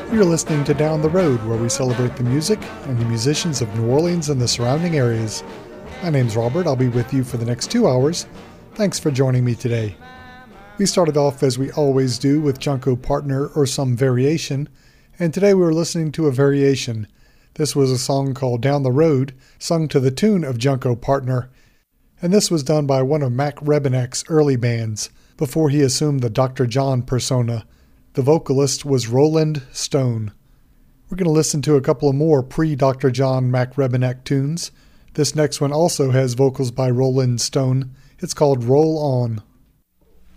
You're listening to Down the Road, where we celebrate the music and the musicians of New Orleans and the surrounding areas. My name's Robert. I'll be with you for the next 2 hours. Thanks for joining me today. We started off as we always do with Junko Partner or some variation, and today we were listening to a variation. This was a song called Down the Road, sung to the tune of Junko Partner, and this was done by one of Mac Rebenek's early bands, before he assumed the Dr. John persona. The vocalist was Roland Stone. We're going to listen to a couple of more pre-Dr. John Mac Rebenek tunes. This next one also has vocals by Roland Stone. It's called Roll On.